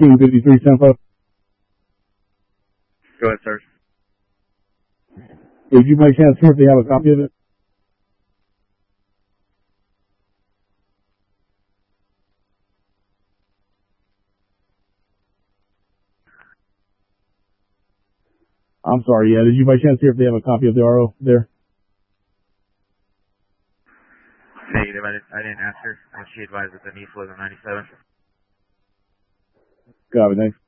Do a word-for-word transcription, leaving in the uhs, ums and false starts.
fifteen fifty-three Tempo. Go ahead, sir. Did you by chance hear if they have a copy of it? I'm sorry, yeah. Did you by chance hear if they have a copy of the R O there? Negative. I didn't, I didn't ask her. She advised that the niece was in ninety-seven. Got it, thanks.